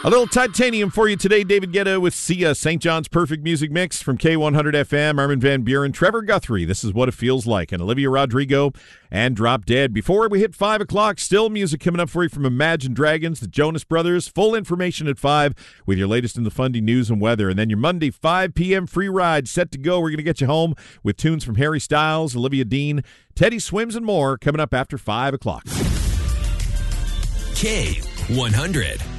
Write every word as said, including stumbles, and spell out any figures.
A little titanium for you today. David Guetta with Sia, Saint John's Perfect Music Mix from K one hundred F M. Armin van Buren, Trevor Guthrie, This Is What It Feels Like, and Olivia Rodrigo and Drop Dead. Before we hit five o'clock, still music coming up for you from Imagine Dragons, the Jonas Brothers. Full information at five with your latest in the Fundy news and weather. And then your Monday five p.m. free ride set to go. We're going to get you home with tunes from Harry Styles, Olivia Dean, Teddy Swims, and more coming up after five o'clock. K one hundred.